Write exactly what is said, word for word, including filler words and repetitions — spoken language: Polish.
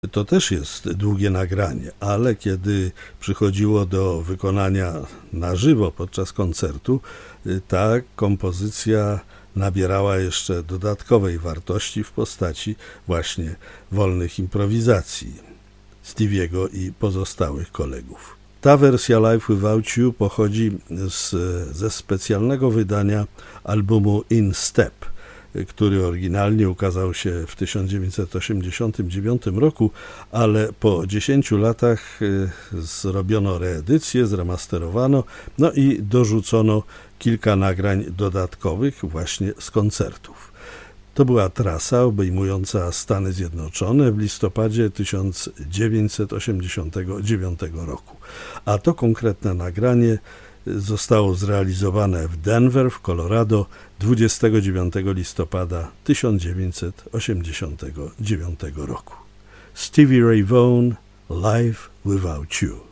To też jest długie nagranie, ale kiedy przychodziło do wykonania na żywo podczas koncertu, ta kompozycja nabierała jeszcze dodatkowej wartości w postaci właśnie wolnych improwizacji Stevie'ego i pozostałych kolegów. Ta wersja Live Without You pochodzi z, ze specjalnego wydania albumu In Step, który oryginalnie ukazał się w tysiąc dziewięćset osiemdziesiątym dziewiątym roku, ale po dziesięciu latach zrobiono reedycję, zremasterowano, no i dorzucono kilka nagrań dodatkowych właśnie z koncertów. To była trasa obejmująca Stany Zjednoczone w listopadzie tysiąc dziewięćset osiemdziesiątego dziewiątego roku, a to konkretne nagranie zostało zrealizowane w Denver w Colorado dwudziestego dziewiątego listopada tysiąc dziewięćset osiemdziesiątego dziewiątego roku. Stevie Ray Vaughan, Live Without You.